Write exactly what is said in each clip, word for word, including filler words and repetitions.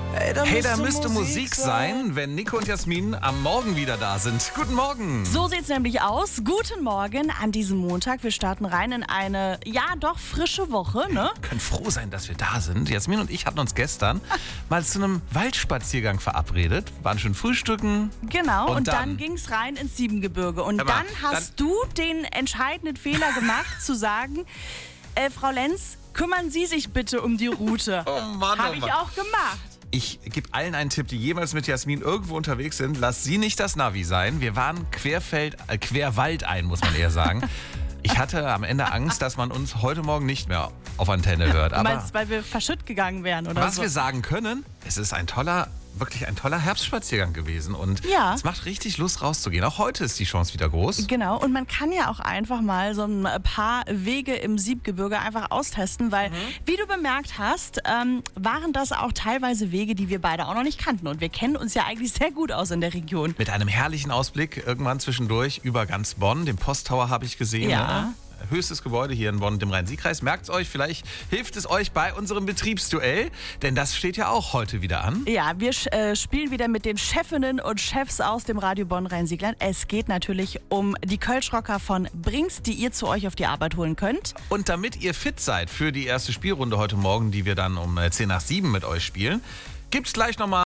Hey, da müsste Musik sein, wenn Nico und Jasmin am Morgen wieder da sind. Guten Morgen. So sieht's nämlich aus. Guten Morgen an diesem Montag. Wir starten rein in eine, ja doch, frische Woche, ne? Wir können froh sein, dass wir da sind. Jasmin und ich hatten uns gestern mal zu einem Waldspaziergang verabredet. Waren schon frühstücken. Genau, und, Und dann, dann ging's rein ins Siebengebirge. Und Aber dann hast du den entscheidenden Fehler gemacht, zu sagen, äh, Frau Lenz, kümmern Sie sich bitte um die Route. Oh Mann, Habe oh ich Mann. auch gemacht. Ich gebe allen einen Tipp, die jemals mit Jasmin irgendwo unterwegs sind. Lass sie nicht das Navi sein. Wir waren querfeld, äh, querwaldein, muss man eher sagen. Ich hatte am Ende Angst, dass man uns heute Morgen nicht mehr auf Antenne hört. Du Aber meinst, weil wir verschütt gegangen wären oder was so? wir sagen können, es ist ein toller, wirklich ein toller Herbstspaziergang gewesen. Und Ja. es macht richtig Lust rauszugehen. Auch heute ist die Chance wieder groß. Genau, und man kann ja auch einfach mal so ein paar Wege im Siebgebirge einfach austesten, weil, wie du bemerkt hast, ähm, waren das auch teilweise Wege, die wir beide auch noch nicht kannten. Und wir kennen uns ja eigentlich sehr gut aus in der Region. Mit einem herrlichen Ausblick irgendwann zwischendurch über ganz Bonn. Den Posttower habe ich gesehen. Ja. Ne? Höchstes Gebäude hier in Bonn, dem Rhein-Sieg-Kreis. Merkt's euch, vielleicht hilft es euch bei unserem Betriebsduell, denn das steht ja auch heute wieder an. Ja, wir äh, spielen wieder mit den Chefinnen und Chefs aus dem Radio Bonn Rhein-Siegland. Es geht natürlich um die Kölschrocker von Brinks, die ihr zu euch auf die Arbeit holen könnt. Und damit ihr fit seid für die erste Spielrunde heute Morgen, die wir dann um zehn nach sieben mit euch spielen, gibt's gleich nochmal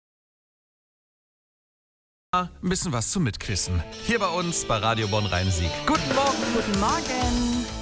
ein bisschen was zum Mitquissen. Hier bei uns bei Radio Bonn Rhein-Sieg. Guten Morgen. Guten Morgen.